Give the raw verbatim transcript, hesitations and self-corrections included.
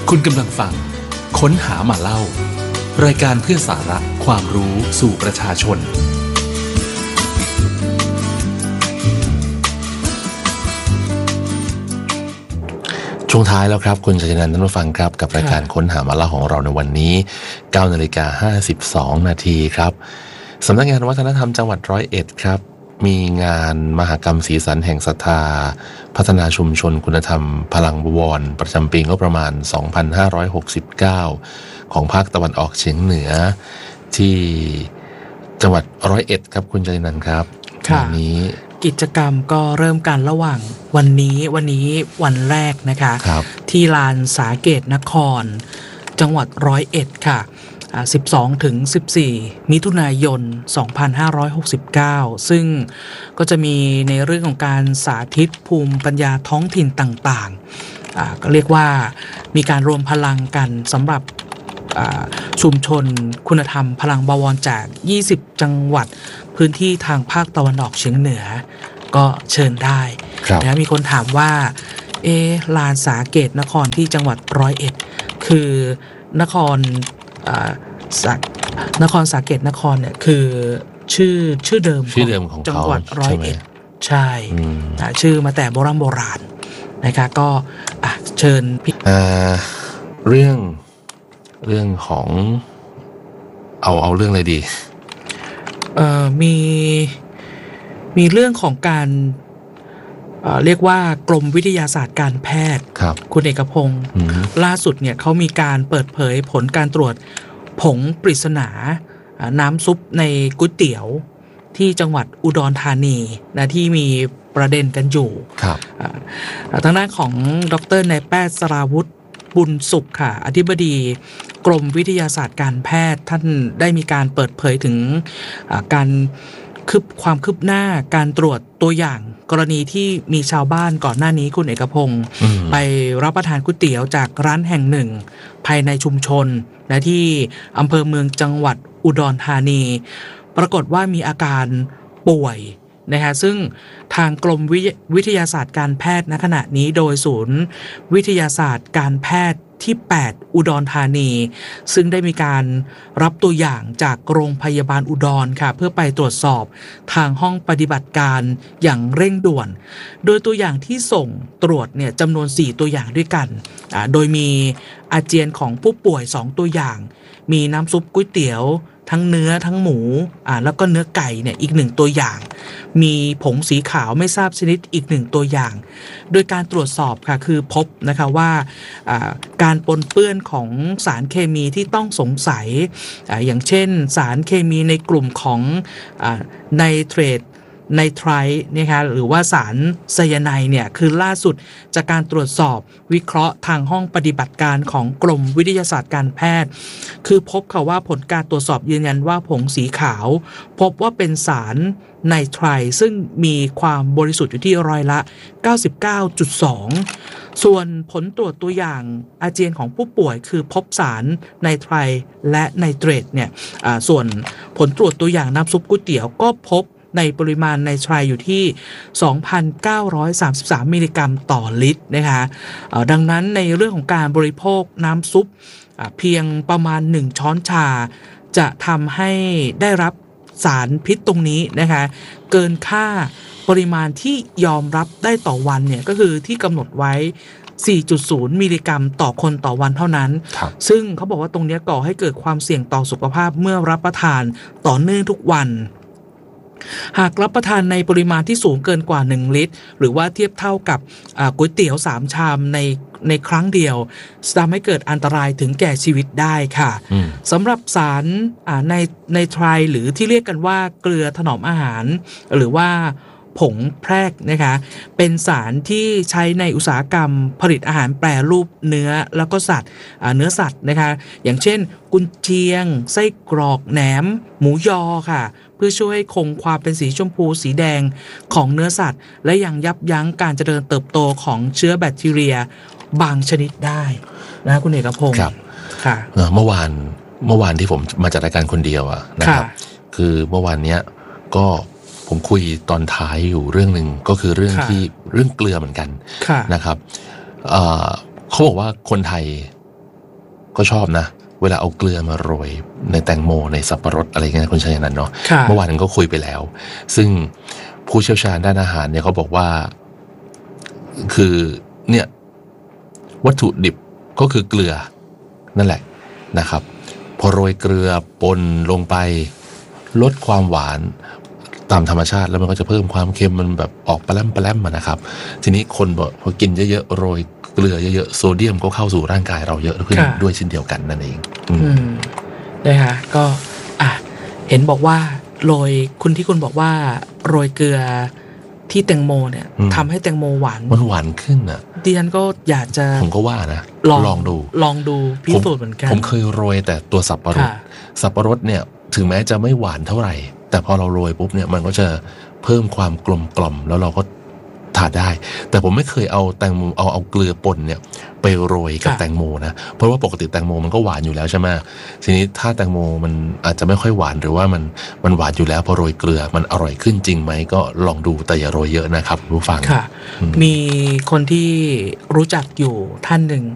คุณกำลังฟังค้นหามาเล่ารายการเพื่อสาระความรู้สู่ประชาชนช่วงท้ายแล้วครับคุณชัยนันท์ท่านผู้ฟังครับกับรายการค้นหามาเล่าของเราในวันนี้ เก้านาฬิกาห้าสิบสองนาทีครับสำนักงานวัฒนธรรมจังหวัดร้อยเอ็ดครับมีงานมหกรรมสีสันแห่งศรัทธาพัฒนาชุมชนคุณธรรมพลังบวรประจำปีงบประมาณสองพันห้าร้อยหกสิบเก้าของภาคตะวันออกเฉียงเหนือที่จังหวัดร้อยเอ็ดครับคุณชัยนันท์ครับวันนี้กิจกรรมก็เริ่มกันระหว่างวันนี้วันนี้วันแรกนะคะที่ลานสาเกตนครจังหวัดร้อยเอ็ดค่ะสิบสองถึงสิบสี่มิถุนายนสองพันห้าร้อยหกสิบเก้าซึ่งก็จะมีในเรื่องของการสาธิตภูมิปัญญาท้องถิ่นต่างๆก็เรียกว่ามีการรวมพลังกันสำหรับชุมชนคุณธรรมพลังบวรจากยี่สิบจังหวัดพื้นที่ทางภาคตะวันออกเฉียงเหนือก็เชิญได้นะมีคนถามว่าเอลานสาเกตนครที่จังหวัดร้อยเอ็ดคือนครนครสาเกตนครเนี่ยคือชื่อชื่อเดิมของจังหวัดร้อยเอ็ดใช่ชื่อมาแต่โบราณโบราณนะคะก็เชิญพี่เรื่องเรื่องของเอาเอาเรื่องอะไรดีเอ่อมีมีเรื่องของการเอ่อเรียกว่ากรมวิทยาศาสตร์การแพทย์ครับคุณเอกพงศ์ล่าสุดเนี่ยเขามีการเปิดเผยผลการตรวจผงปริศนาน้ำซุปในก๋วยเตี๋ยวที่จังหวัดอุดรธานีนะที่มีประเด็นกันอยู่ครับทางด้านของดร.นายแพทย์สราวุฒิบุญสุขค่ะอธิบดีกรมวิทยาศาสตร์การแพทย์ท่านได้มีการเปิดเผยถึงการคืบความคืบหน้าการตรวจตัวอย่างกรณีที่มีชาวบ้านก่อนหน้านี้คุณเอกพงศ์ไปรับประทานก๋วยเตี๋ยวจากร้านแห่งหนึ่งภายในชุมชนนะที่อำเภอเมืองจังหวัดอุดรธานีปรากฏว่ามีอาการป่วยนะคะซึ่งทางกรมวิทยาศาสตร์การแพทย์ณขณะนี้โดยศูนย์วิทยาศาสตร์การแพทย์ที่แปดอุดรธานีซึ่งได้มีการรับตัวอย่างจากโรงพยาบาลอุดรค่ะเพื่อไปตรวจสอบทางห้องปฏิบัติการอย่างเร่งด่วนโดยตัวอย่างที่ส่งตรวจเนี่ยจำนวนสี่ตัวอย่างด้วยกันโดยมีอาเจียนของผู้ป่วยสองตัวอย่างมีน้ำซุปก๋วยเตี๋ยวทั้งเนื้อทั้งหมูอ่าแล้วก็เนื้อไก่เนี่ยอีกหนึ่งตัวอย่างมีผงสีขาวไม่ทราบชนิดอีกหนึ่งตัวอย่างโดยการตรวจสอบค่ะคือพบนะคะว่าอ่าการปนเปื้อนของสารเคมีที่ต้องสงสัยอ่าอย่างเช่นสารเคมีในกลุ่มของอ่าไนเตรตไนไตรท์นะคะหรือว่าสารไซยาไนด์เนี่ยคือล่าสุดจากการตรวจสอบวิเคราะห์ทางห้องปฏิบัติการของกรมวิทยาศาสตร์การแพทย์คือพบค่ะว่าผลการตรวจสอบยืนยันว่าผงสีขาวพบว่าเป็นสารไนไตรท์ซึ่งมีความบริสุทธิ์อยู่ที่ร้อยละ เก้าสิบเก้าจุดสอง ส่วนผลตรวจตัวอย่างอาเจียนของผู้ป่วยคือพบสารไนไตรท์และไนเตรตเนี่ยส่วนผลตรวจตัวอย่างน้ำซุปก๋วยเตี๋ยวก็พบในปริมาณไนไตรท์อยู่ที่ สองพันเก้าร้อยสามสิบสาม มิลลิกรัมต่อลิตรนะคะดังนั้นในเรื่องของการบริโภคน้ำซุปเพียงประมาณหนึ่งช้อนชาจะทำให้ได้รับสารพิษตรงนี้นะคะเกินค่าปริมาณที่ยอมรับได้ต่อวันเนี่ยก็คือที่กำหนดไว้ สี่จุดศูนย์ มิลลิกรัมต่อคนต่อวันเท่านั้นซึ่งเขาบอกว่าตรงนี้ก่อให้เกิดความเสี่ยงต่อสุขภาพเมื่อรับประทานต่อเนื่องทุกวันหากรับประทานในปริมาณที่สูงเกินกว่าหนึ่งลิตรหรือว่าเทียบเท่ากับก๋วยเตี๋ยวสามชามในในครั้งเดียวทำให้เกิดอันตรายถึงแก่ชีวิตได้ค่ะสำหรับสารในในไตรหรือที่เรียกกันว่าเกลือถนอมอาหารหรือว่าผงแพรกนะคะเป็นสารที่ใช้ในอุตสาหกรรมผลิตอาหารแปรรูปเนื้อแล้วก็สัตว์เนื้อสัตว์นะคะอย่างเช่นกุนเชียงไส้กรอกแหนมหมูยอค่ะเพื่อช่วยคงความเป็นสีชมพูสีแดงของเนื้อสัตว์และยังยับยั้งการเจริญเติบโตของเชื้อแบคทีเรียบางชนิดได้นะคุณเอกพงศ์ครับค่ะเมื่อวานเมื่อวานที่ผมมาจัดรายการคนเดียวอะนะครับคือเมื่อวานเนี้ยก็ผมคุยตอนท้ายอยู่เรื่องหนึ่งก็คือเรื่องที่เรื่องเกลือเหมือนกันนะครับเขาบอกว่าคนไทยก็ชอบนะเวลาเอาเกลือมาโรยในแตงโมในสับปะรดอะไรเงี้ยคุณชัยนันท์เนาะเมื่อวานก็คุยไปแล้วซึ่งผู้เชี่ยวชาญด้านอาหารเนี่ยเขาบอกว่าคือเนี่ยวัตถุดิบก็คือเกลือนั่นแหละนะครับพอโรยเกลือปนลงไปลดความหวานตามธรรมชาติแล้วมันก็จะเพิ่มความเค็มมันแบบออกปลาแรมปลาแรมมานะครับทีนี้คนบอกพอกินเยอะๆโรยเกลือเยอะๆโซเดียมก็เข้าสู่ร่างกายเราเยอะขึ้นด้วยเช่นเดียวกันนั่นเองอืมนะคะก็อ่ะเห็นบอกว่าโรยคุณที่คุณบอกว่าโรยเกลือที่แตงโมเนี่ยทำให้แตงโมหวานมันหวานขึ้นอ่ะดิฉันก็อยากจะผมก็ว่านะลองลองดูลองดูพิสูจน์เหมือนกันผมเคยโรยแต่ตัวสับปะรดสับปะรดเนี่ยถึงแม้จะไม่หวานเท่าไหร่แต่พอเราโรยปุ๊บเนี่ยมันก็จะเพิ่มความกลมกล่อมแล้วเราก็ทานได้แต่ผมไม่เคยเอาแตงโมเอาเอาเกลือป่นเนี่ยไปโรยกับแตงโมนะเพราะว่าปกติแตงโมมันก็หวานอยู่แล้วใช่ไหมทีนี้ถ้าแตงโมมันอาจจะไม่ค่อยหวานหรือว่ามันมันหวานอยู่แล้วพอโรยเกลือมันอร่อยขึ้นจริงไหมก็ลองดูแต่อย่าโรยเยอะนะครับผู้ฟังค่ะมีคนที่รู้จักอยู่ท่านหนึ่ง